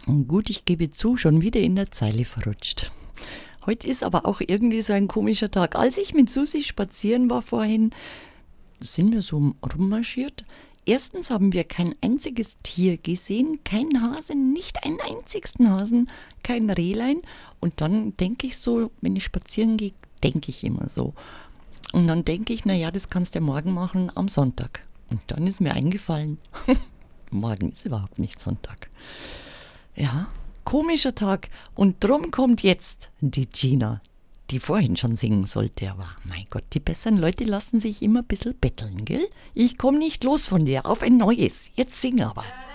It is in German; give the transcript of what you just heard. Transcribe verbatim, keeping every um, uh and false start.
Gut, ich gebe zu, schon wieder in der Zeile verrutscht. Heute ist aber auch irgendwie so ein komischer Tag. Als ich mit Susi spazieren war vorhin, sind wir so rummarschiert. Erstens haben wir kein einziges Tier gesehen, kein Hase, nicht einen einzigsten Hasen, kein Rehlein. Und dann denke ich so, wenn ich spazieren gehe, denke ich immer so. Und dann denke ich, naja, das kannst du ja morgen machen am Sonntag. Und dann ist mir eingefallen, morgen ist überhaupt nicht Sonntag. Ja, komischer Tag. Und drum kommt jetzt die Gina, die vorhin schon singen sollte. Aber mein Gott, die besseren Leute lassen sich immer ein bisschen betteln, gell? Ich komm nicht los von dir, auf ein neues. Jetzt sing aber.